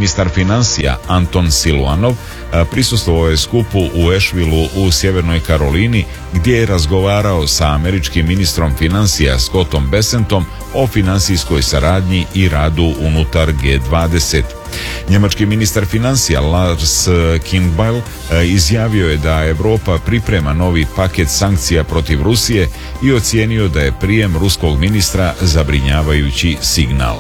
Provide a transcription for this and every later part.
Ministar financija Anton Siluanov prisustvovao je skupu u Ashevilleu u Sjevernoj Karolini, gdje je razgovarao sa američkim ministrom financija Scottom Bessentom o financijskoj saradnji i radu unutar G20. Njemački ministar financija Lars Klingbeil izjavio je da Europa priprema novi paket sankcija protiv Rusije i ocijenio da je prijem ruskog ministra zabrinjavajući signal.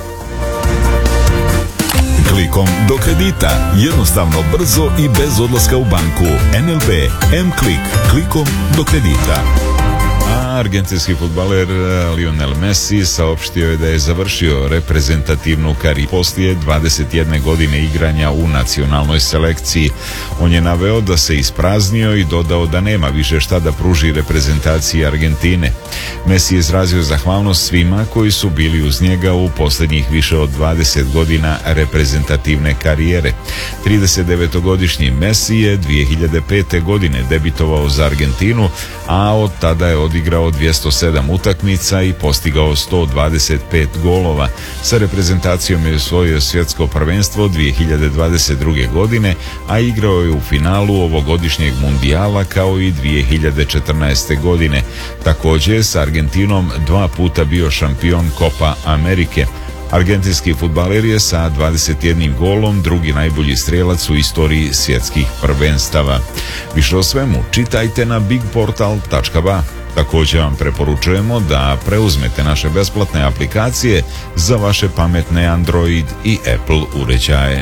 Klikom do kredita, jednostavno, brzo i bez odlaska u banku. NLB M-Klik, klikom do kredita. Argentinski fudbaler Lionel Messi saopštio je da je završio reprezentativnu karijeru poslije 21 godine igranja u nacionalnoj selekciji. On je naveo da se ispraznio i dodao da nema više šta da pruži reprezentaciji Argentine. Messi je izrazio zahvalnost svima koji su bili uz njega u posljednjih više od 20 godina reprezentativne karijere. 39-godišnji Messi je 2005. godine debitovao za Argentinu, a od tada je odigrao 207 utakmica i postigao 125 golova. Sa reprezentacijom je osvojio svjetsko prvenstvo 2022. godine, a igrao je u finalu ovogodišnjeg mundijala kao i 2014. godine. Također je s Argentinom 2 puta bio šampion Copa Amerike. Argentinski fudbaler je sa 21 golom drugi najbolji strelac u istoriji svjetskih prvenstava. Više o svemu čitajte na bigportal.ba. Također vam preporučujemo da preuzmete naše besplatne aplikacije za vaše pametne Android i Apple uređaje.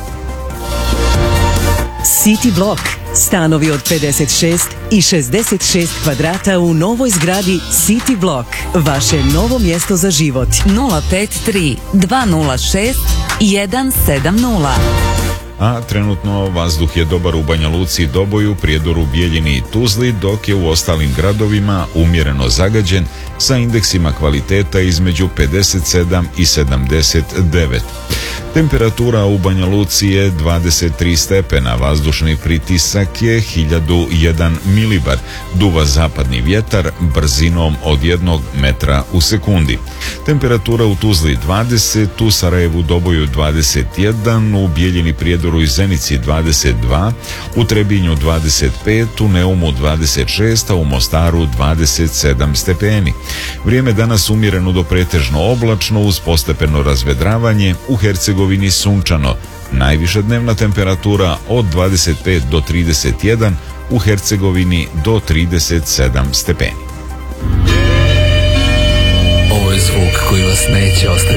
City Block. Stanovi od 56 i 66 kvadrata u novoj zgradi City Block. Vaše novo mjesto za život. 053 206 170. A trenutno vazduh je dobar u Banja Luci, Doboju, Prijedoru, Bijeljini i Tuzli, dok je u ostalim gradovima umjereno zagađen sa indeksima kvaliteta između 57 i 79. Temperatura u Banja Luci je 23 stepena, vazdušni pritisak je 1001 milibar, duva zapadni vjetar brzinom od 1 metra u sekundi. Temperatura u Tuzli 20, u Sarajevu, Doboju 21, u Bijeljini, Prijedoru i Zenici 22, u Trebinju 25, u Neumu 26, a u Mostaru 27 stepeni. Vrijeme danas umjereno do pretežno oblačno uz postepeno razvedravanje, u Hercegovini sunčano. Najviša dnevna temperatura od 25 do 31, u Hercegovini do 37 stepeni. Ovo je zvuk koji vas neće ostaviti